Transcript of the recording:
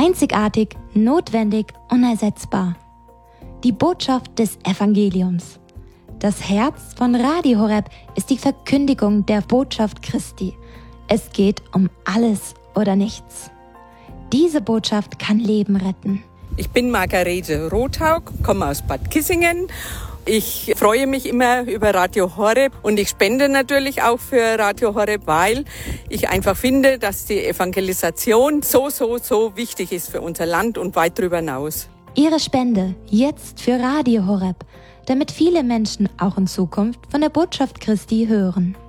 Einzigartig, notwendig, unersetzbar. Die Botschaft des Evangeliums. Das Herz von Radio Horeb ist die Verkündigung der Botschaft Christi. Es geht um alles oder nichts. Diese Botschaft kann Leben retten. Ich bin Margarete Rothaug, komme aus Bad Kissingen. Ich freue mich immer über Radio Horeb und ich spende natürlich auch für Radio Horeb, weil ich einfach finde, dass die Evangelisation so wichtig ist für unser Land und weit darüber hinaus. Ihre Spende jetzt für Radio Horeb, damit viele Menschen auch in Zukunft von der Botschaft Christi hören.